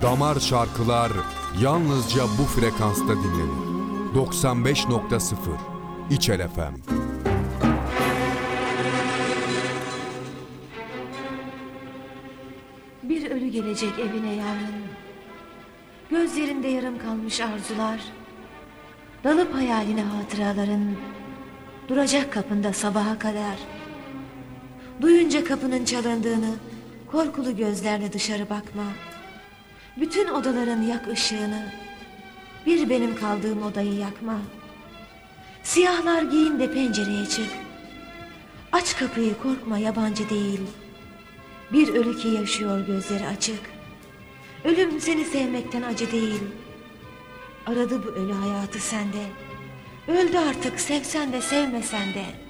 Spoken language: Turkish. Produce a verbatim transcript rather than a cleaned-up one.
Damar şarkılar yalnızca bu frekansta dinlenir. doksan beş nokta sıfır İçel F M. Bir ölü gelecek evine yarın. Gözlerinde yarım kalmış arzular. Dalıp hayaline hatıraların. Duracak kapında sabaha kadar. Duyunca kapının çalındığını, korkulu gözlerle dışarı bakma. Bütün odaların yak ışığını, bir benim kaldığım odayı yakma. Siyahlar giyin de pencereye çık. Aç kapıyı, korkma, yabancı değil. Bir ölü ki yaşıyor gözleri açık. Ölüm seni sevmekten acı değil. Aradı bu ölü hayatı sende. Öldü artık, sevsen de sevmesen de.